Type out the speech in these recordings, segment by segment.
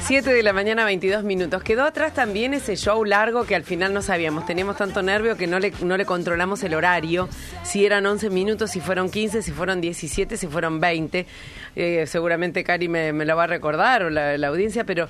7 de la mañana, 22 minutos. Quedó atrás también ese show largo que al final no sabíamos. Teníamos tanto nervio que no le controlamos el horario. Si eran 11 minutos, si fueron 15, si fueron 17, si fueron 20. Seguramente Cari me lo va a recordar o la audiencia, pero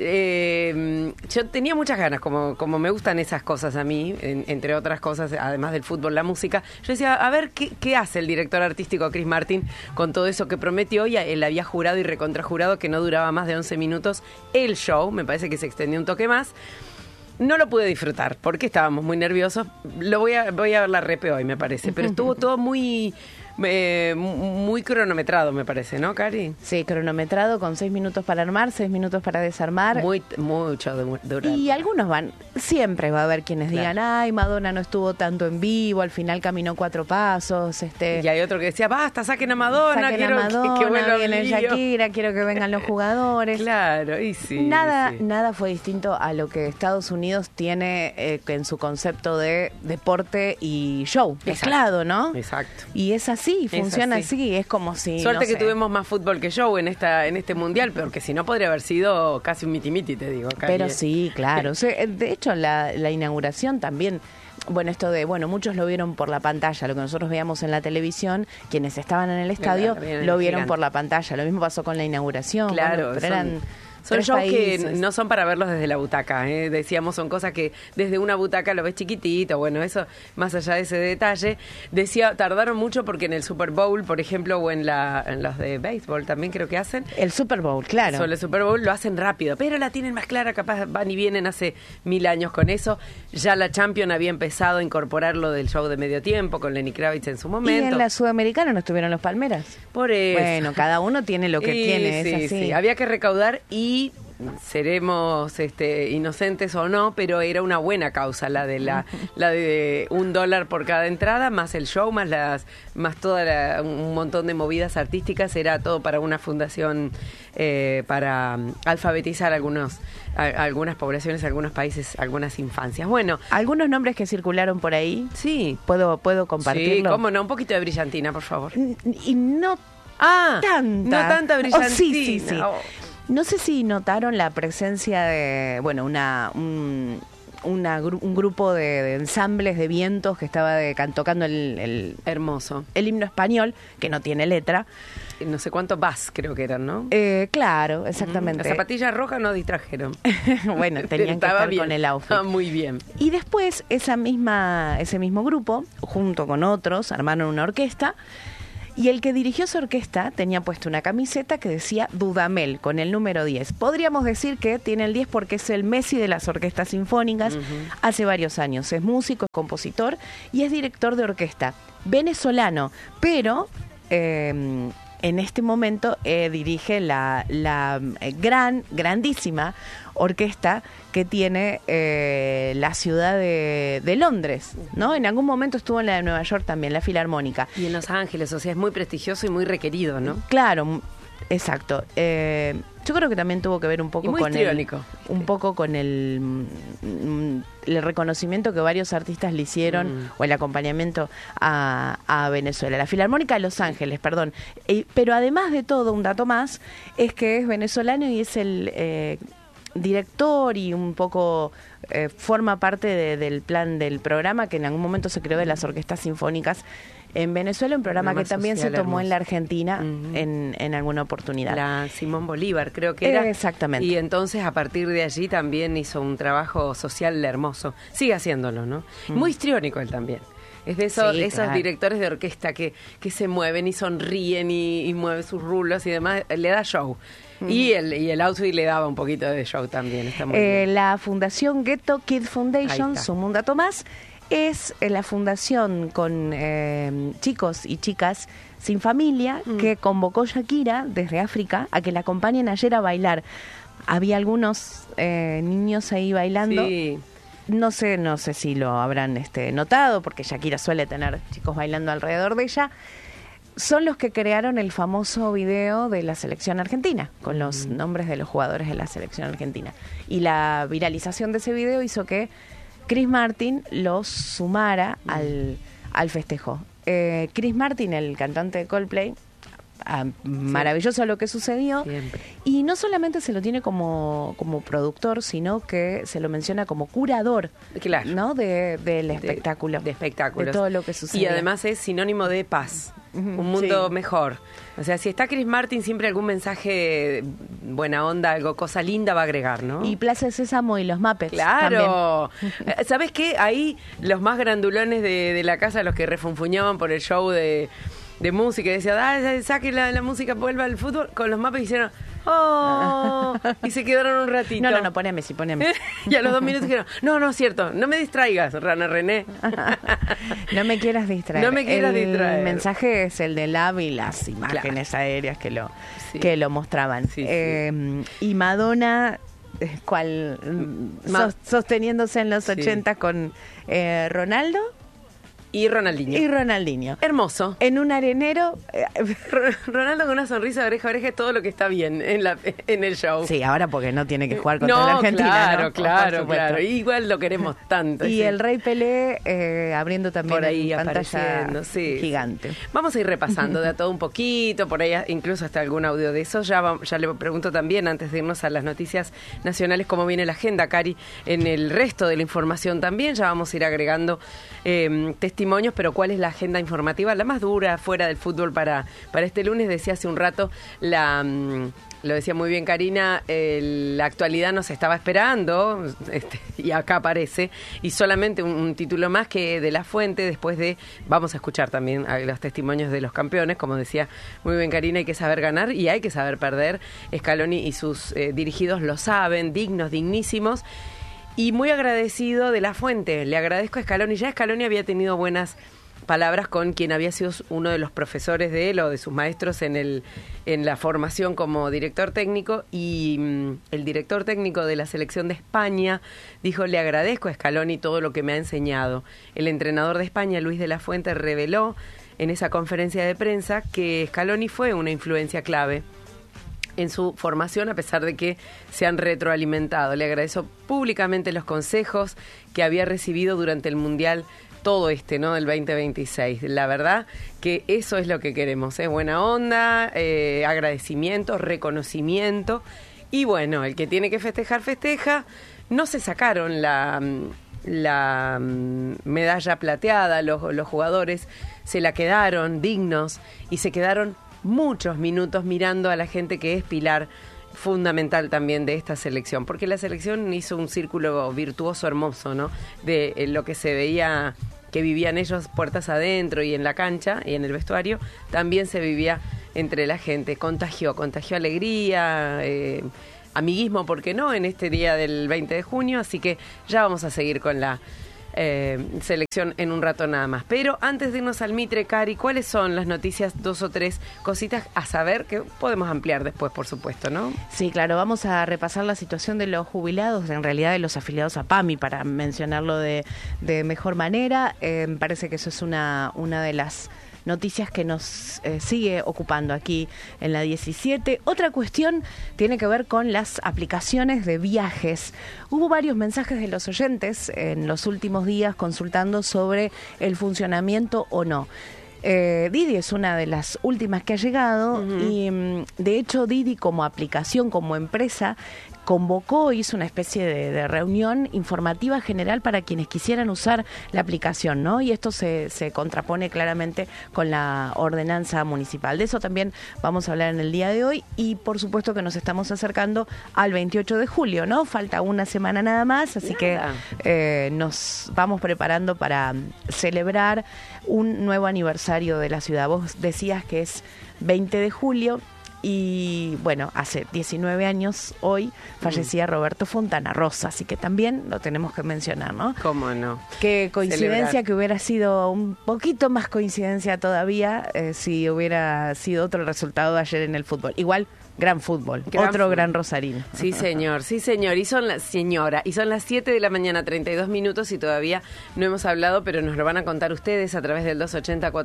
yo tenía muchas ganas, como me gustan esas cosas a mí, entre otras cosas, además del fútbol, la música. Yo decía, a ver, ¿qué hace el director artístico Chris Martin con todo eso que prometió? Y él había jurado y recontrajurado que no duraba más de 11 minutos el show. Me parece que se extendió un toque más. No lo pude disfrutar porque estábamos muy nerviosos. Voy a ver la repe hoy, me parece. Pero estuvo todo muy cronometrado, me parece, ¿no, Cari? Sí, cronometrado con 6 minutos para armar, 6 minutos para desarmar. Mucho de durar. Y algunos siempre va a haber quienes digan, ay, Madonna no estuvo tanto en vivo, al final caminó 4 pasos. Y hay otro que decía, basta, saquen a Madonna, viene Shakira, quiero que vengan los jugadores. Claro, y sí. Nada fue distinto a lo que Estados Unidos tiene en su concepto de deporte y show, mezclado, ¿no? Exacto. Y es así, funciona así, es como si... Suerte que tuvimos más fútbol que show en este mundial, porque si no podría haber sido casi un miti-miti, te digo, Cari. Pero sí, claro. De hecho, la inauguración también... Bueno, muchos lo vieron por la pantalla, lo que nosotros veíamos en la televisión, quienes estaban en el estadio lo vieron por la pantalla. Lo mismo pasó con la inauguración. Claro, pero son shows que no son para verlos desde la butaca, decíamos, son cosas que desde una butaca lo ves chiquitito, bueno, eso, más allá de ese detalle. Tardaron mucho porque en el Super Bowl, por ejemplo, o en los de béisbol también creo que hacen. El Super Bowl, claro. Sobre el Super Bowl lo hacen rápido, pero la tienen más clara, capaz van y vienen hace 1000 años con eso. Ya la Champions había empezado a incorporar lo del show de medio tiempo con Lenny Kravitz en su momento. Y en la Sudamericana no estuvieron los Palmeras. Por eso. Bueno, cada uno tiene lo que tiene, sí, es así. Sí. Había que recaudar y seremos inocentes o no, pero era una buena causa la de $1 por cada entrada, más el show, más un montón de movidas artísticas. Era todo para una fundación para alfabetizar algunas poblaciones, algunos países, algunas infancias. Bueno, algunos nombres que circularon por ahí. Sí, puedo compartirlo. Sí, cómo no, un poquito de brillantina, por favor. Y no tanta brillantina. Sí. No sé si notaron la presencia de, un grupo de ensambles de vientos que estaba tocando el hermoso, el himno español, que no tiene letra. No sé cuántos vas creo que eran, ¿no? Claro, exactamente. Las zapatillas rojas nos distrajeron. Bueno, tenían que estar bien con el outfit. Muy bien. Y después ese mismo grupo, junto con otros, armaron una orquesta. Y el que dirigió esa orquesta tenía puesto una camiseta que decía Dudamel, con el número 10. Podríamos decir que tiene el 10 porque es el Messi de las orquestas sinfónicas. Hace varios años. Es músico, es compositor y es director de orquesta. Venezolano, pero en este momento dirige la grandísima orquesta que tiene la ciudad de Londres, ¿no? En algún momento estuvo en la de Nueva York también, la Filarmónica. Y en Los Ángeles, o sea, es muy prestigioso y muy requerido, ¿no? Claro, exacto. Yo creo que también tuvo que ver un poco con el reconocimiento que varios artistas le hicieron o el acompañamiento a Venezuela. La Filarmónica de Los Ángeles, perdón. Pero además de todo, un dato más, es que es venezolano y es el director y un poco forma parte del plan del programa que en algún momento se creó de las orquestas sinfónicas en Venezuela, un programa que también se tomó en la Argentina en alguna oportunidad. La Simón Bolívar creo que era. Exactamente. Y entonces a partir de allí también hizo un trabajo social hermoso. Sigue haciéndolo, ¿no? Muy histriónico él también. Es de esos directores de orquesta que se mueven y sonríen y mueven sus rulos y demás. Le da show. Y el outfit le daba un poquito de show también. Está muy bien. La Fundación Ghetto Kid Foundation, un dato más, es la fundación con chicos y chicas sin familia que convocó Shakira desde África a que la acompañen ayer a bailar. Había algunos niños ahí bailando. Sí. No sé si lo habrán notado, porque Shakira suele tener chicos bailando alrededor de ella. Son los que crearon el famoso video de la selección argentina, con los nombres de los jugadores de la selección argentina. Y la viralización de ese video hizo que Chris Martin los sumara al festejo. Chris Martin, el cantante de Coldplay, maravilloso lo que sucedió. Siempre. Y no solamente se lo tiene como productor, sino que se lo menciona como curador, claro, ¿no? Del espectáculo. De espectáculos. De todo lo que sucede. Y además es sinónimo de paz, un mundo mejor. O sea, si está Chris Martin, siempre algún mensaje buena onda, algo, cosa linda va a agregar, ¿no? Y Plaza Sésamo y los Muppets. Claro. ¿Sabes qué? Ahí los más grandulones de la casa, los que refunfuñaban por el show de música, y decían, saque la música, vuelva al fútbol, con los Muppets hicieron... ¡Oh! Y se quedaron un ratito. No, pone a Messi. Y a los 2 minutos dijeron, no, es cierto, no me distraigas, Rana René. No me quieras distraer. distraer. El mensaje es el del lab y las imágenes aéreas que lo mostraban. Sí. Y Madonna, sosteniéndose en los 80 con Ronaldo. Y Ronaldinho. Hermoso. En un arenero. Ronaldo con una sonrisa de oreja a oreja es todo lo que está bien en el show. Sí, ahora porque no tiene que jugar contra la Argentina. Claro. Igual lo queremos tanto. Y el Rey Pelé abriendo también por ahí pantalla gigante. Vamos a ir repasando de a todo un poquito, por ahí incluso hasta algún audio de eso. Ya le pregunto también, antes de irnos a las noticias nacionales, cómo viene la agenda, Cari, en el resto de la información también. Ya vamos a ir agregando testimonios, pero ¿cuál es la agenda informativa? La más dura fuera del fútbol para este lunes. Decía hace un rato, lo decía muy bien Karina, la actualidad nos estaba esperando, y acá aparece, y solamente un título más que de La Fuente, después vamos a escuchar también los testimonios de los campeones, como decía muy bien Karina, hay que saber ganar y hay que saber perder. Scaloni y sus dirigidos lo saben, dignísimos. Y muy agradecido de La Fuente, le agradezco a Scaloni. Ya Scaloni había tenido buenas palabras con quien había sido uno de los profesores de él o de sus maestros en la formación como director técnico, y el director técnico de la selección de España dijo, le agradezco a Scaloni todo lo que me ha enseñado. El entrenador de España, Luis de la Fuente, reveló en esa conferencia de prensa que Scaloni fue una influencia clave en su formación, a pesar de que se han retroalimentado. Le agradeció públicamente los consejos que había recibido durante el Mundial todo ¿no? Del 2026. La verdad que eso es lo que queremos, buena onda, agradecimiento, reconocimiento, y bueno, el que tiene que festejar, festeja. No se sacaron la medalla plateada, los jugadores se la quedaron dignos y se quedaron muchos minutos mirando a la gente que es pilar fundamental también de esta selección, porque la selección hizo un círculo virtuoso hermoso, ¿no? De lo que se veía que vivían ellos puertas adentro y en la cancha y en el vestuario, también se vivía entre la gente, contagió alegría, amiguismo, ¿por qué no?, en este día del 20 de junio, así que ya vamos a seguir con la selección en un rato nada más. Pero antes de irnos al Mitre, Cari, ¿cuáles son las noticias, 2 o 3 cositas a saber que podemos ampliar después, por supuesto, ¿no? Sí, claro, vamos a repasar la situación de los jubilados, en realidad de los afiliados a PAMI, para mencionarlo de mejor manera. Me parece que eso es una de las noticias que nos sigue ocupando aquí en la 17. Otra cuestión tiene que ver con las aplicaciones de viajes. Hubo varios mensajes de los oyentes en los últimos días consultando sobre el funcionamiento o no. Didi es una de las últimas que ha llegado, y de hecho Didi como aplicación, como empresa, hizo una especie de reunión informativa general para quienes quisieran usar la aplicación, ¿no? Y esto se contrapone claramente con la ordenanza municipal. De eso también vamos a hablar en el día de hoy, y por supuesto que nos estamos acercando al 28 de julio, ¿no? Falta una semana nada más, así que nos vamos preparando para celebrar un nuevo aniversario de la ciudad. Vos decías que es 20 de julio. Y bueno, hace 19 años hoy fallecía Roberto Fontana Rosa, así que también lo tenemos que mencionar, ¿no? ¿Cómo no? Qué coincidencia, celebrar. Que hubiera sido un poquito más coincidencia todavía si hubiera sido otro el resultado de ayer en el fútbol. Igual, gran fútbol, gran rosarino. Sí, señor, y son las 7 de la mañana, 32 minutos, y todavía no hemos hablado, pero nos lo van a contar ustedes a través del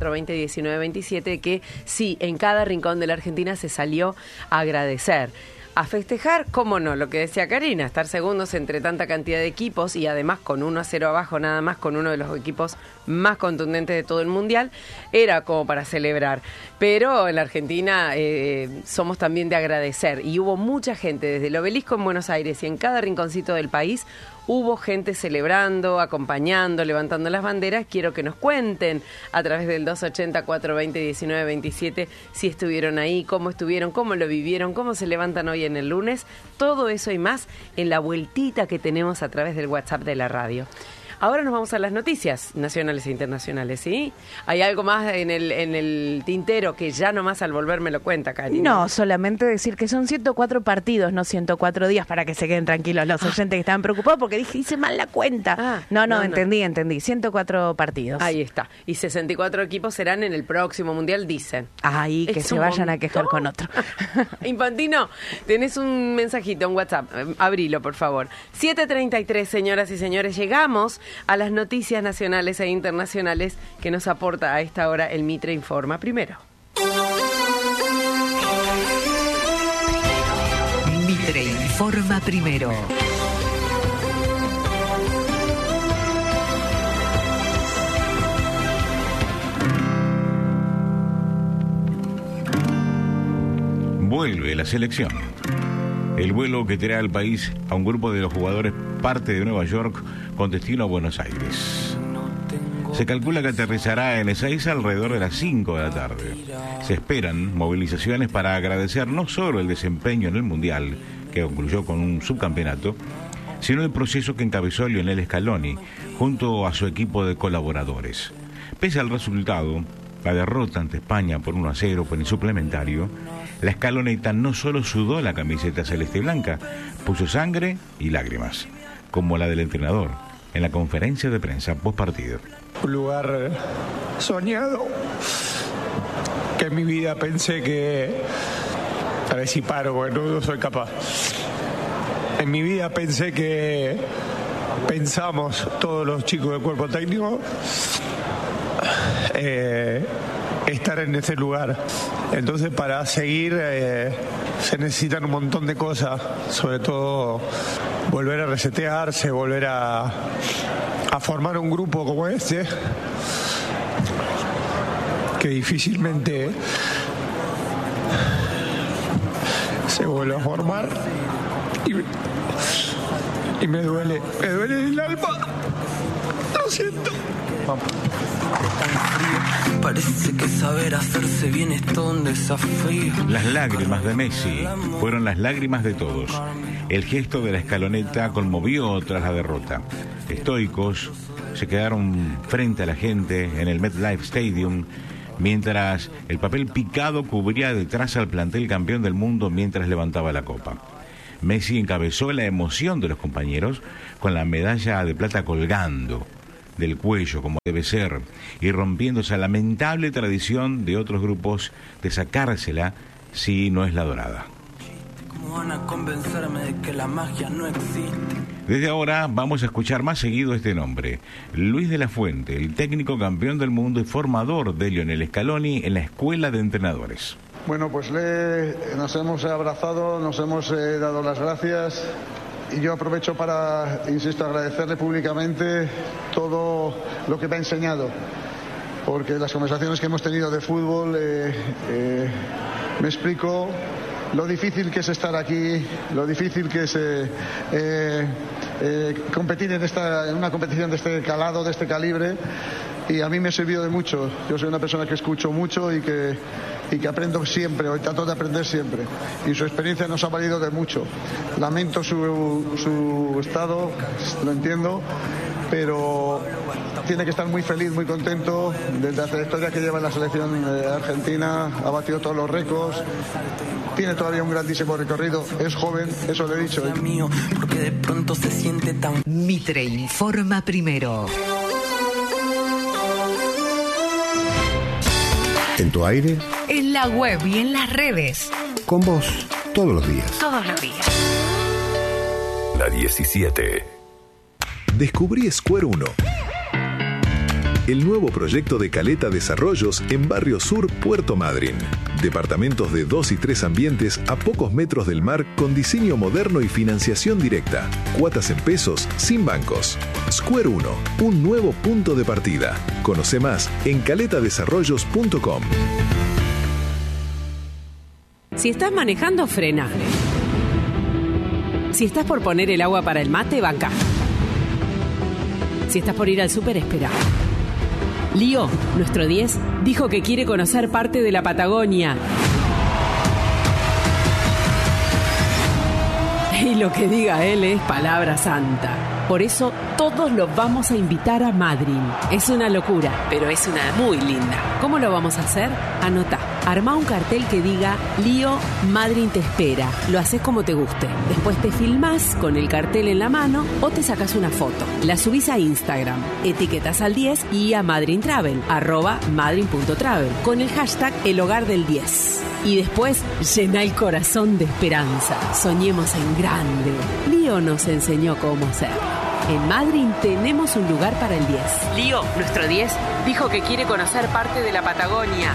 280-420-1927, que sí, en cada rincón de la Argentina se salió a agradecer a festejar, cómo no, lo que decía Karina, estar segundos entre tanta cantidad de equipos y además con 1-0 abajo nada más, con uno de los equipos más contundentes de todo el Mundial, era como para celebrar. Pero en la Argentina somos también de agradecer y hubo mucha gente desde el Obelisco en Buenos Aires y en cada rinconcito del país hubo gente celebrando, acompañando, levantando las banderas. Quiero que nos cuenten a través del 280-420-1927 si estuvieron ahí, cómo estuvieron, cómo lo vivieron, cómo se levantan hoy en el lunes. Todo eso y más en la vueltita que tenemos a través del WhatsApp de la radio. Ahora nos vamos a las noticias nacionales e internacionales, ¿sí? ¿Hay algo más en el tintero que ya nomás al volver me lo cuenta, Karina? No, solamente decir que son 104 partidos, no 104 días, para que se queden tranquilos los oyentes que estaban preocupados, porque dije, hice mal la cuenta. No, entendí. 104 partidos. Ahí está. Y 64 equipos serán en el próximo Mundial, dicen. Ahí, que se vayan a quejar con otro. Infantino, tenés un mensajito, un WhatsApp. Abrilo, por favor. 7:33, señoras y señores. Llegamos a las noticias nacionales e internacionales que nos aporta a esta hora el Mitre Informa primero. Mitre Informa primero. Vuelve la selección. El vuelo que trae al país a un grupo de los jugadores parte de Nueva York con destino a Buenos Aires. Se calcula que aterrizará en Ezeiza alrededor de las 5 de la tarde. Se esperan movilizaciones para agradecer no solo el desempeño en el Mundial, que concluyó con un subcampeonato, sino el proceso que encabezó Lionel Scaloni junto a su equipo de colaboradores. Pese al resultado, la derrota ante España por 1-0 por el suplementario, la escaloneta no solo sudó la camiseta celeste y blanca, puso sangre y lágrimas, como la del entrenador en la conferencia de prensa postpartido. Un lugar soñado, que en mi vida pensé que, a ver si paro, porque no soy capaz. En mi vida pensé que pensamos todos los chicos del cuerpo técnico estar en ese lugar. Entonces, para seguir se necesitan un montón de cosas, sobre todo volver a resetearse, volver a formar un grupo como este, que difícilmente se vuelve a formar, y me duele el alma. Lo siento. Parece que saber hacerse bien es todo un desafío. Las lágrimas de Messi fueron las lágrimas de todos. El gesto de la escaloneta conmovió tras la derrota. Estoicos se quedaron frente a la gente en el MetLife Stadium, mientras el papel picado cubría detrás al plantel campeón del mundo mientras levantaba la copa. Messi encabezó la emoción de los compañeros con la medalla de plata colgando del cuello como debe ser, y rompiendo esa lamentable tradición de otros grupos de sacársela si no es la dorada. ¿Cómo van a convencerme de que la magia no existe? Desde ahora vamos a escuchar más seguido este nombre: Luis de la Fuente, el técnico campeón del mundo y formador de Lionel Scaloni en la Escuela de Entrenadores. Bueno, pues nos hemos abrazado, nos hemos dado las gracias. Y yo aprovecho para, insisto, agradecerle públicamente todo lo que me ha enseñado, porque las conversaciones que hemos tenido de fútbol me explico lo difícil que es estar aquí, lo difícil que es competir en una competición de este calado, de este calibre, y a mí me ha servido de mucho. Yo soy una persona que escucho mucho y que aprendo siempre, o trato de aprender siempre, y su experiencia nos ha valido de mucho. Lamento su estado, lo entiendo, pero tiene que estar muy feliz, muy contento de la trayectoria que lleva en la selección argentina. Ha batido todos los récords, tiene todavía un grandísimo recorrido, es joven, eso le he dicho. Porque de pronto se siente tan... Mitre Informa primero. En tu aire, En la web y en las redes. con vos, todos los días. Todos los días. La 17. Descubrí Square 1. el nuevo proyecto de Caleta Desarrollos en Barrio Sur, Puerto Madryn. Departamentos de 2 y 3 ambientes a pocos metros del mar con diseño moderno y financiación directa. Cuotas en pesos, sin bancos. Square 1, un nuevo punto de partida. Conoce más en caletadesarrollos.com. Si estás manejando, frena. Si estás por poner el agua para el mate, banca. Si estás por ir al súper, espera. Lío, nuestro 10, dijo que quiere conocer parte de la Patagonia. Y lo que diga él es palabra santa. Por eso todos los vamos a invitar a Madryn. Es una locura, pero es una muy linda. ¿Cómo lo vamos a hacer? Anotá. Armá un cartel que diga Lío, Madryn te espera. Lo haces como te guste. Después te filmás con el cartel en la mano o te sacás una foto. La subís a Instagram. Etiquetas al 10 y a Madryn Travel, @madryn.travel, con el hashtag El Hogar del 10. Y después llená el corazón de esperanza. Soñemos en grande. Lío nos enseñó cómo hacerlo. En Madryn tenemos un lugar para el 10. Lío, nuestro 10, dijo que quiere conocer parte de la Patagonia.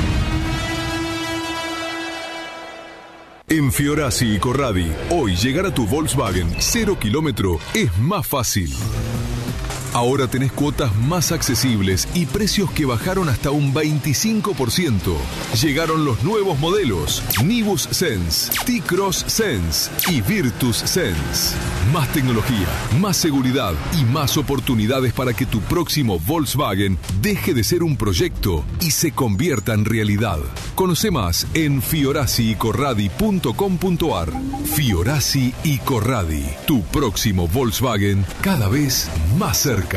En Fiorazzi y Corradi, hoy llegar a tu Volkswagen 0 kilómetro es más fácil. Ahora tenés cuotas más accesibles y precios que bajaron hasta un 25%. Llegaron los nuevos modelos Nibus Sense, T-Cross Sense y Virtus Sense. Más tecnología, más seguridad y más oportunidades para que tu próximo Volkswagen deje de ser un proyecto y se convierta en realidad. Conoce más en fiorazzicorradi.com.ar. Fiorazzi y Corradi, tu próximo Volkswagen cada vez más cerca.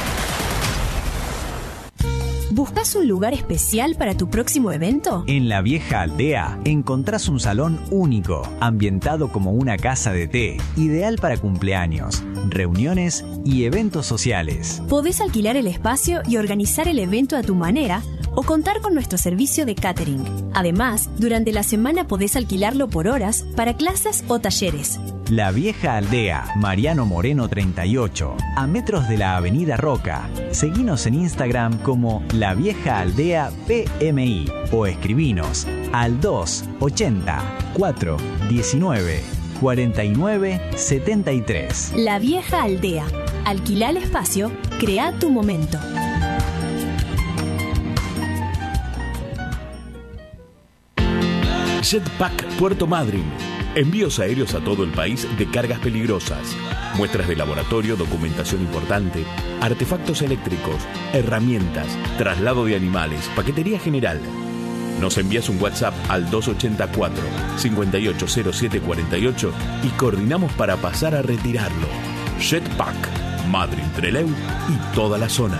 ¿Buscas un lugar especial para tu próximo evento? En La Vieja Aldea encontrás un salón único, ambientado como una casa de té, ideal para cumpleaños, reuniones y eventos sociales. Podés alquilar el espacio y organizar el evento a tu manera o contar con nuestro servicio de catering. Además, durante la semana podés alquilarlo por horas para clases o talleres. La Vieja Aldea, Mariano Moreno 38, a metros de la Avenida Roca. Seguinos en Instagram como La Vieja Aldea PMI o escribinos al 280 419 49 73. La Vieja Aldea. Alquila el espacio, crea tu momento. Jetpack Puerto Madryn. Envíos aéreos a todo el país de cargas peligrosas, muestras de laboratorio, documentación importante, artefactos eléctricos, herramientas, traslado de animales, paquetería general. Nos envías un WhatsApp al 284-580748 y coordinamos para pasar a retirarlo. Jetpack, Madryn, Trelew y toda la zona.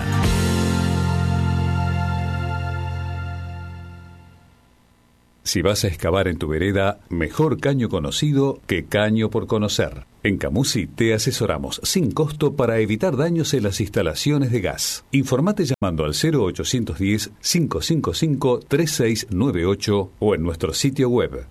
Si vas a excavar en tu vereda, mejor caño conocido que caño por conocer. En Camusi te asesoramos sin costo para evitar daños en las instalaciones de gas. Informate llamando al 0810-555-3698 o en nuestro sitio web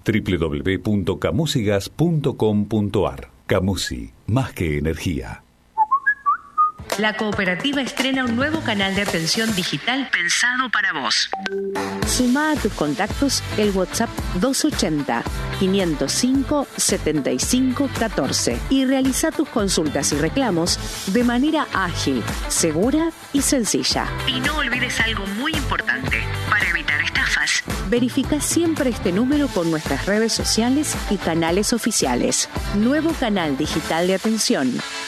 www.camusigas.com.ar. Camusi, más que energía. La cooperativa estrena un nuevo canal de atención digital pensado para vos. Sumá a tus contactos el WhatsApp 280-505-7514 y realiza tus consultas y reclamos de manera ágil, segura y sencilla. Y no olvides algo muy importante para evitar estafas. Verifica siempre este número con nuestras redes sociales y canales oficiales. Nuevo canal digital de atención.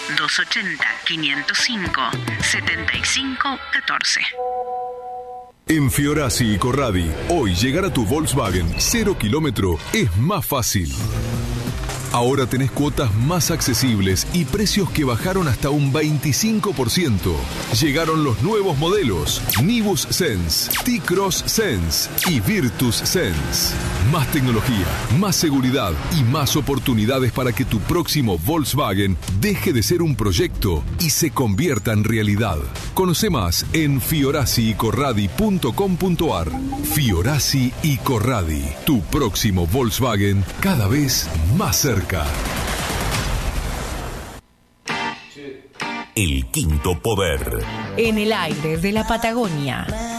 280-505-7514. En Fiorazzi y Corradi, hoy llegar a tu Volkswagen 0 kilómetro es más fácil. Ahora tenés cuotas más accesibles y precios que bajaron hasta un 25%. Llegaron los nuevos modelos Nibus Sense, T-Cross Sense y Virtus Sense. Más tecnología, más seguridad y más oportunidades para que tu próximo Volkswagen deje de ser un proyecto y se convierta en realidad. Conoce más en fiorazzicorradi.com.ar. Fiorazzi y Corradi, tu próximo Volkswagen cada vez más cerca. El Quinto Poder. En el aire de la Patagonia.